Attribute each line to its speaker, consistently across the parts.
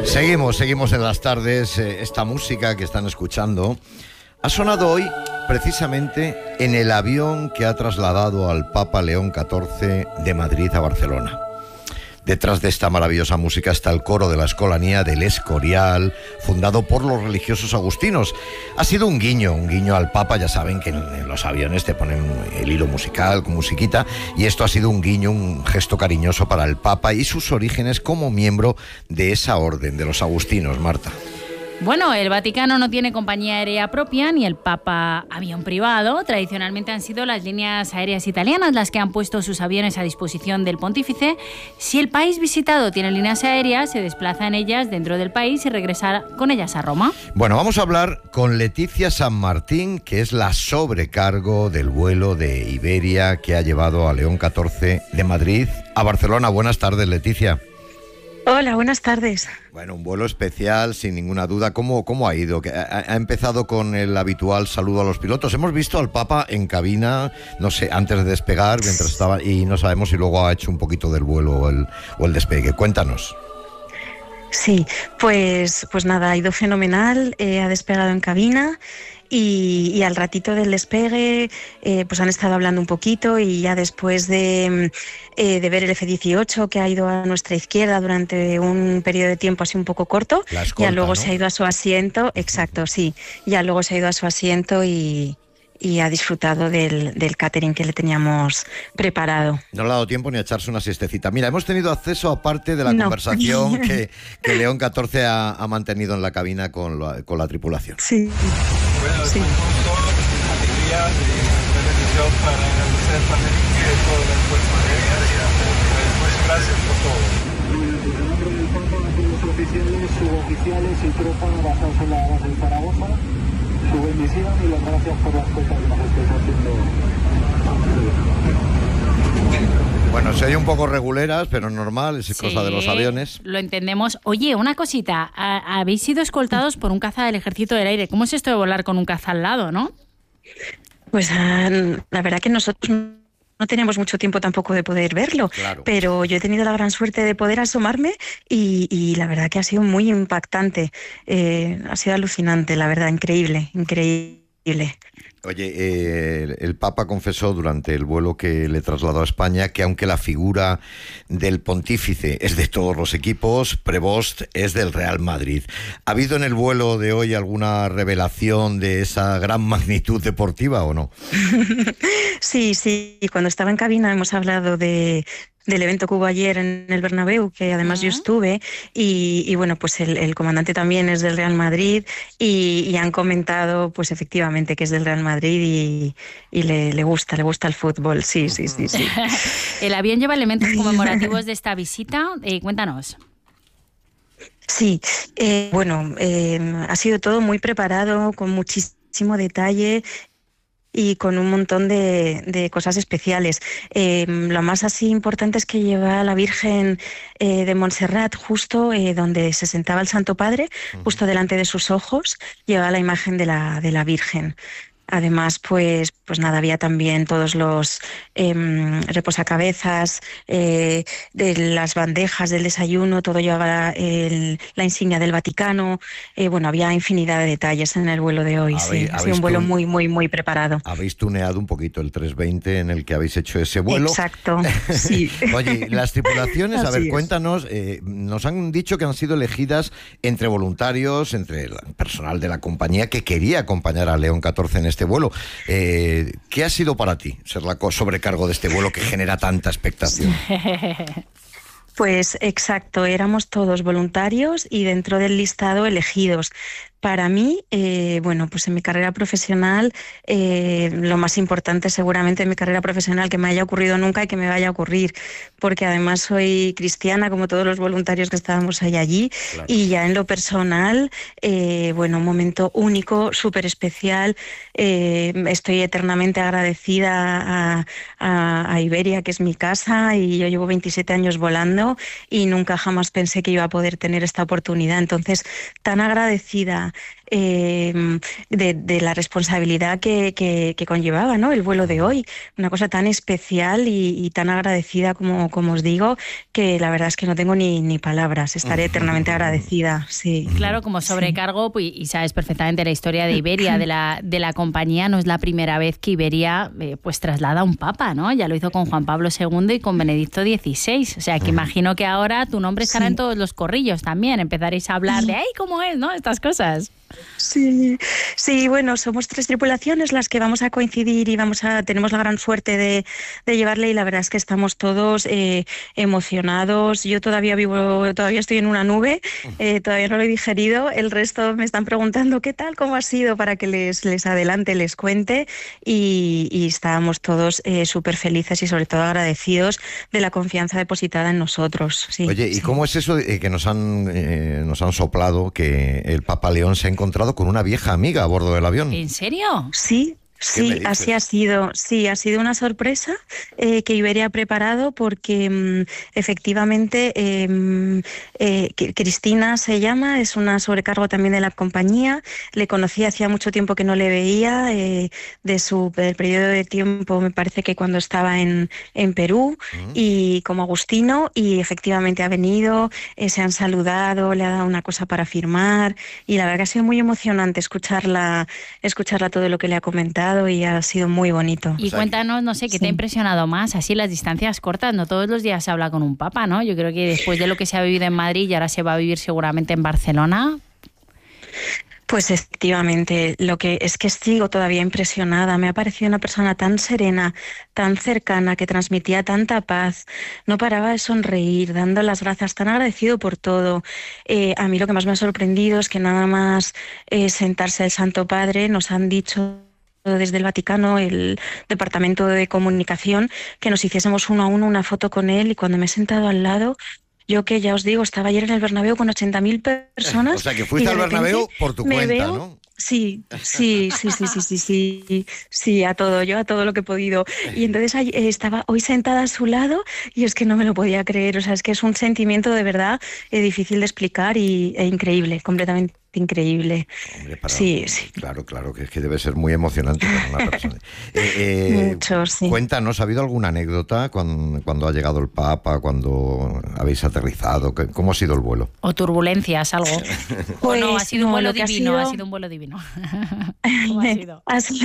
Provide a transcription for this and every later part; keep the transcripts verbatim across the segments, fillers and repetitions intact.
Speaker 1: Seguimos, seguimos en las tardes. Eh, esta música que están escuchando ha sonado hoy precisamente en el avión que ha trasladado al Papa León catorce de Madrid a Barcelona. Detrás de esta maravillosa música está el coro de la Escolanía del Escorial, fundado por los religiosos agustinos. Ha sido un guiño, un guiño al Papa. Ya saben que en, en los aviones te ponen el hilo musical con musiquita, y esto ha sido un guiño, un gesto cariñoso para el Papa y sus orígenes como miembro de esa orden de los agustinos, Marta.
Speaker 2: Bueno, el Vaticano no tiene compañía aérea propia ni el Papa avión privado. Tradicionalmente han sido las líneas aéreas italianas las que han puesto sus aviones a disposición del pontífice. Si el país visitado tiene líneas aéreas, se desplaza en ellas dentro del país y regresa con ellas a Roma.
Speaker 1: Bueno, vamos a hablar con Leticia San Martín, que es la sobrecargo del vuelo de Iberia que ha llevado a León catorce de Madrid a Barcelona. Buenas tardes, Leticia.
Speaker 3: Hola, buenas tardes.
Speaker 1: Bueno, un vuelo especial, sin ninguna duda. ¿Cómo, cómo ha ido? Ha, ha empezado con el habitual saludo a los pilotos. Hemos visto al Papa en cabina, no sé, antes de despegar, mientras estaba, y no sabemos si luego ha hecho un poquito del vuelo o el, o el despegue. Cuéntanos.
Speaker 3: Sí, pues, pues nada, ha ido fenomenal, eh, ha despegado en cabina. Y, y al ratito del despegue eh, pues han estado hablando un poquito, y ya después de, eh, de ver el F dieciocho, que ha ido a nuestra izquierda durante un periodo de tiempo así un poco corto,
Speaker 1: escolta,
Speaker 3: ya luego
Speaker 1: ¿no?
Speaker 3: se ha ido a su asiento, exacto, sí, ya luego se ha ido a su asiento y, y ha disfrutado del, del catering que le teníamos preparado.
Speaker 1: No le ha dado tiempo ni a echarse una siestecita. Mira, hemos tenido acceso a parte de la
Speaker 3: no.
Speaker 1: conversación que, que León catorce ha, ha mantenido en la cabina con la, con la tripulación.
Speaker 3: Sí.
Speaker 4: Bueno,
Speaker 3: sí.
Speaker 4: alegría y bendición para usted, para mí, y todo el cuerpo de pues gracias por todo.
Speaker 5: En nombre del Papa, a todos los oficiales, suboficiales y tropa basados en la base de Zaragoza, su bendición y las gracias por las cosas que nos estáis haciendo.
Speaker 1: Bueno, se oye un poco reguleras, pero normal, es
Speaker 2: Sí,
Speaker 1: cosa de los aviones.
Speaker 2: Lo entendemos. Oye, una cosita, a- habéis sido escoltados por un caza del Ejército del Aire. ¿Cómo es esto de volar con un caza al lado, no?
Speaker 3: Pues uh, la verdad que nosotros no teníamos mucho tiempo tampoco de poder verlo,
Speaker 1: Claro.
Speaker 3: pero yo he tenido la gran suerte de poder asomarme y, y la verdad que ha sido muy impactante, eh, ha sido alucinante, la verdad, increíble, increíble.
Speaker 1: Oye, eh, el, el Papa confesó durante el vuelo que le trasladó a España que aunque la figura del pontífice es de todos los equipos, Prevost es del Real Madrid. ¿Ha habido en el vuelo de hoy alguna revelación de esa gran magnitud deportiva o no?
Speaker 3: Sí, sí, cuando estaba en cabina hemos hablado de... del evento que hubo ayer en el Bernabéu, que además uh-huh. yo estuve, y, y bueno, pues el, el comandante también es del Real Madrid, y, y han comentado, pues efectivamente, que es del Real Madrid y, y le, le gusta, le gusta el fútbol, sí, sí, sí, sí.
Speaker 2: El avión lleva elementos conmemorativos de esta visita, eh, cuéntanos.
Speaker 3: Sí, eh, bueno, eh, ha sido todo muy preparado, con muchísimo detalle, y con un montón de, de cosas especiales. Eh, lo más así importante es que lleva a la Virgen eh, de Montserrat justo eh, donde se sentaba el Santo Padre, uh-huh. justo delante de sus ojos, lleva la imagen de la, de la Virgen. Además, pues, pues nada, había también todos los eh, reposacabezas, eh, de las bandejas del desayuno, todo llevaba el, la insignia del Vaticano. Eh, bueno, había infinidad de detalles en el vuelo de hoy.
Speaker 1: ¿Habéis,
Speaker 3: sí, ha sido un vuelo muy, muy, muy preparado.
Speaker 1: Habéis tuneado un poquito el trescientos veinte en el que habéis hecho ese vuelo.
Speaker 3: Exacto, sí.
Speaker 1: Oye, las tripulaciones, a ver,
Speaker 3: es.
Speaker 1: cuéntanos, eh, nos han dicho que han sido elegidas entre voluntarios, entre el personal de la compañía que quería acompañar a León catorce en este vuelo. Eh, ¿Qué ha sido para ti ser la sobrecargo de este vuelo que genera tanta expectación?
Speaker 3: Pues exacto, éramos todos voluntarios y dentro del listado elegidos. Para mí, eh, bueno, pues en mi carrera profesional, eh, lo más importante seguramente en mi carrera profesional que me haya ocurrido nunca y que me vaya a ocurrir, porque además soy cristiana, como todos los voluntarios que estábamos ahí allí, claro. Y ya en lo personal, eh, bueno, un momento único, súper especial. Eh, estoy eternamente agradecida a, a, a Iberia, que es mi casa, y yo llevo veintisiete años volando y nunca jamás pensé que iba a poder tener esta oportunidad. Entonces, tan agradecida idea eh, de, de la responsabilidad que, que, que conllevaba, ¿no?, el vuelo de hoy. Una cosa tan especial y, y tan agradecida como, como os digo, que la verdad es que no tengo ni, ni palabras. Estaré eternamente agradecida, sí.
Speaker 2: Claro, como sobrecargo, pues, y sabes perfectamente la historia de Iberia, de la, de la compañía, no es la primera vez que Iberia eh, pues traslada a un papa, ¿no? Ya lo hizo con Juan Pablo segundo y con Benedicto dieciséis. O sea, que imagino que ahora tu nombre estará sí. en todos los corrillos también. Empezaréis a hablar de, ¡ay, cómo es!, ¿no?, estas cosas.
Speaker 3: Sí, sí, bueno, somos tres tripulaciones las que vamos a coincidir y vamos a tenemos la gran suerte de, de llevarle, y la verdad es que estamos todos eh, emocionados. Yo todavía vivo, todavía estoy en una nube, eh, todavía no lo he digerido. El resto me están preguntando qué tal, cómo ha sido, para que les, les adelante, les cuente, y, y estábamos todos eh, súper felices y sobre todo agradecidos de la confianza depositada en nosotros. Sí,
Speaker 1: Oye, ¿y
Speaker 3: sí.
Speaker 1: cómo es eso de que nos han, eh, nos han soplado que el Papa León se ha encontrado con una vieja amiga a bordo del avión?
Speaker 2: ¿En serio?
Speaker 3: Sí. Sí, así ha sido. Sí, ha sido una sorpresa eh, que Iberia ha preparado, porque mmm, efectivamente eh, eh, Cristina se llama, es una sobrecargo también de la compañía. Le conocí hacía mucho tiempo que no le veía, eh, de su del periodo de tiempo, me parece que cuando estaba en, en Perú, uh-huh. y como Agustino, y efectivamente ha venido, eh, se han saludado, le ha dado una cosa para firmar, y la verdad que ha sido muy emocionante escucharla, escucharla todo lo que le ha comentado. Y ha sido muy bonito.
Speaker 2: Y cuéntanos, no sé, ¿qué sí. te ha impresionado más? Así las distancias cortas, no todos los días se habla con un papa, ¿no? Yo creo que después de lo que se ha vivido en Madrid y ahora se va a vivir seguramente en Barcelona.
Speaker 3: Pues efectivamente, lo que es que sigo todavía impresionada. Me ha parecido una persona tan serena, tan cercana, que transmitía tanta paz. No paraba de sonreír, dando las gracias, tan agradecido por todo. Eh, a mí lo que más me ha sorprendido es que nada más eh, sentarse el Santo Padre, nos han dicho desde el Vaticano, el Departamento de Comunicación, que nos hiciésemos uno a uno una foto con él, y cuando me he sentado al lado, yo que ya os digo, estaba ayer en el Bernabéu con ochenta mil personas.
Speaker 1: O sea, que fuiste al Bernabéu por tu cuenta,
Speaker 3: veo,
Speaker 1: ¿no?
Speaker 3: Sí, sí, sí, sí, sí, sí, sí, sí, a todo, yo a todo lo que he podido. Y entonces eh, estaba hoy sentada a su lado y es que no me lo podía creer. O sea, es que es un sentimiento de verdad eh, difícil de explicar y e increíble, completamente increíble.
Speaker 1: Hombre, para,
Speaker 3: sí, sí.
Speaker 1: Claro, claro, que es que debe ser muy emocionante para una persona. Eh, eh,
Speaker 3: Mucho, sí.
Speaker 1: Cuéntanos, ¿ha habido alguna anécdota cuando, cuando ha llegado el Papa, cuando habéis aterrizado? ¿Cómo ha sido el vuelo?
Speaker 2: O turbulencias, algo.
Speaker 3: Pues,
Speaker 2: o no, ha sido
Speaker 3: no,
Speaker 2: un vuelo
Speaker 3: divino,
Speaker 2: ha sido... ha sido un vuelo divino. ¿Cómo ha sido?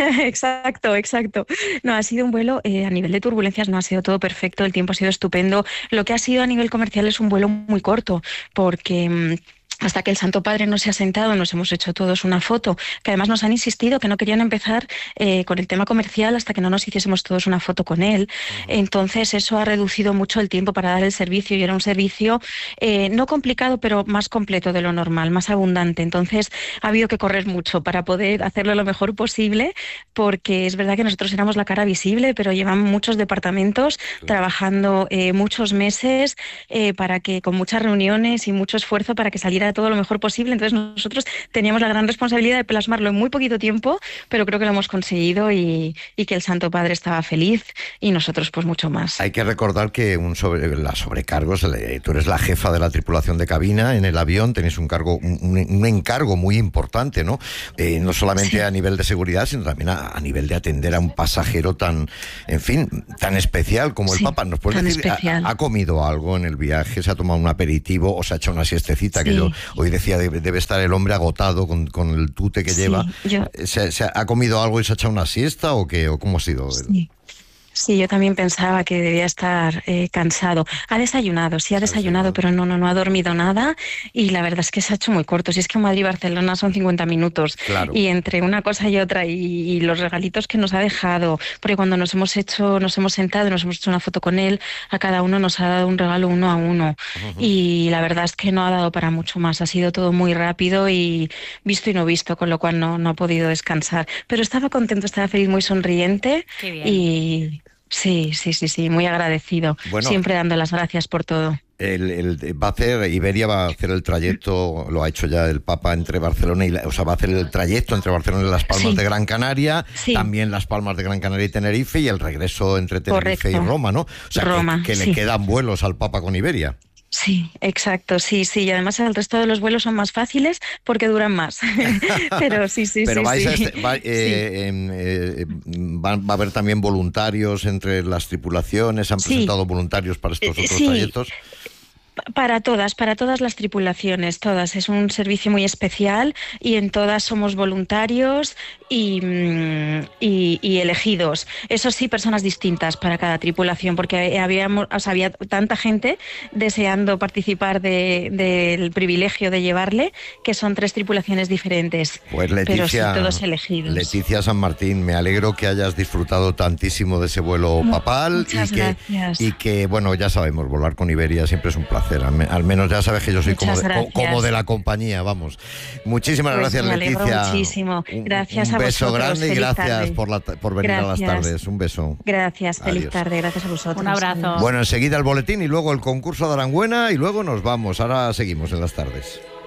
Speaker 3: Exacto, exacto. No, ha sido un vuelo, eh, a nivel de turbulencias no ha sido todo perfecto, el tiempo ha sido estupendo. Lo que ha sido a nivel comercial es un vuelo muy corto, porque mmm, hasta que el Santo Padre no se ha sentado, nos hemos hecho todos una foto, que además nos han insistido que no querían empezar eh, con el tema comercial hasta que no nos hiciésemos todos una foto con él. Uh-huh. Entonces eso ha reducido mucho el tiempo para dar el servicio, y era un servicio eh, no complicado, pero más completo de lo normal, más abundante. Entonces ha habido que correr mucho para poder hacerlo lo mejor posible, porque es verdad que nosotros éramos la cara visible, pero llevan muchos departamentos uh-huh. trabajando eh, muchos meses eh, para que, con muchas reuniones y mucho esfuerzo para que saliera todo lo mejor posible. Entonces nosotros teníamos la gran responsabilidad de plasmarlo en muy poquito tiempo, pero creo que lo hemos conseguido, y, y que el Santo Padre estaba feliz y nosotros pues mucho más.
Speaker 1: Hay que recordar que un sobre, la sobrecargos, tú eres la jefa de la tripulación de cabina en el avión, tenéis un cargo, un, un encargo muy importante, ¿no? Eh, no solamente sí. a nivel de seguridad, sino también a, a nivel de atender a un pasajero tan, en fin, tan especial como el sí, Papa. ¿Nos puedes decir, ha, ha comido algo en el viaje? ¿Se ha tomado un aperitivo o se ha hecho una siestecita? Sí. Que yo hoy decía, debe, debe estar el hombre agotado con, con el tute que sí, lleva. Yo... ¿Se, ¿Se ha comido algo y se ha echado una siesta o qué? ¿O cómo ha sido?
Speaker 3: Sí. Sí, yo también pensaba que debía estar eh, cansado. Ha desayunado, sí ha desayunado, pero no, no, no ha dormido nada, y la verdad es que se ha hecho muy corto. Si es que Madrid-Barcelona son cincuenta minutos,
Speaker 1: claro.
Speaker 3: Y entre una cosa y otra, y, y los regalitos que nos ha dejado, porque cuando nos hemos hecho, nos hemos sentado, nos hemos hecho una foto con él, a cada uno nos ha dado un regalo uno a uno, uh-huh. y la verdad es que no ha dado para mucho más. Ha sido todo muy rápido y visto y no visto, con lo cual no, no ha podido descansar. Pero estaba contento, estaba feliz, muy sonriente.
Speaker 2: Qué bien.
Speaker 3: Y... Sí, sí, sí, sí, muy agradecido. Bueno, siempre dando las gracias por todo.
Speaker 1: El, el, va a hacer, Iberia va a hacer el trayecto, lo ha hecho ya el Papa, entre Barcelona y, la, o sea, va a hacer el trayecto entre Barcelona y Las Palmas sí. de Gran Canaria, sí. también Las Palmas de Gran Canaria y Tenerife, y el regreso entre Tenerife Correcto. y Roma, ¿no? O sea,
Speaker 3: Roma,
Speaker 1: que, que
Speaker 3: sí.
Speaker 1: le quedan vuelos al Papa con Iberia.
Speaker 3: Sí, exacto, sí, sí. Y además el resto de los vuelos son más fáciles porque duran más. Pero sí, sí,
Speaker 1: Pero
Speaker 3: sí.
Speaker 1: vais
Speaker 3: sí.
Speaker 1: a este- va, eh,
Speaker 3: Sí.
Speaker 1: eh, va, va a haber también voluntarios entre las tripulaciones. ¿Han
Speaker 3: Sí.
Speaker 1: presentado voluntarios para estos
Speaker 3: Eh,
Speaker 1: otros
Speaker 3: sí.
Speaker 1: trayectos?
Speaker 3: Para todas, para todas las tripulaciones, todas. Es un servicio muy especial y en todas somos voluntarios y, mm, y- y elegidos. Eso sí, personas distintas para cada tripulación, porque habíamos, o sea, había tanta gente deseando participar de- del privilegio de llevarle, que son tres tripulaciones diferentes.
Speaker 1: Pues
Speaker 3: Pero sí,
Speaker 1: Leticia,
Speaker 3: todos elegidos.
Speaker 1: Leticia San Martín, me alegro que hayas disfrutado tantísimo de ese vuelo papal y
Speaker 3: Muchas
Speaker 1: que,
Speaker 3: gracias.
Speaker 1: y que, bueno, ya sabemos, volar con Iberia siempre es un placer. Al, me- al menos ya sabes que yo soy como
Speaker 3: Muchas
Speaker 1: de, co-
Speaker 3: gracias.
Speaker 1: como de la compañía, vamos. Muchísimas
Speaker 3: Pues
Speaker 1: gracias,
Speaker 3: me alegro
Speaker 1: Leticia.
Speaker 3: muchísimo.
Speaker 1: Un-
Speaker 3: Gracias
Speaker 1: un
Speaker 3: a
Speaker 1: beso
Speaker 3: vosotros.
Speaker 1: grande y
Speaker 3: Feliz
Speaker 1: gracias
Speaker 3: tarde.
Speaker 1: por, la, ta- por venir a las
Speaker 3: Gracias.
Speaker 1: tardes. Un beso.
Speaker 3: Gracias, feliz
Speaker 1: Adiós.
Speaker 3: tarde, gracias a vosotros.
Speaker 2: Un abrazo.
Speaker 3: Adiós.
Speaker 1: Bueno, enseguida el boletín y luego el concurso de Aranguena y luego nos vamos. Ahora seguimos en las tardes.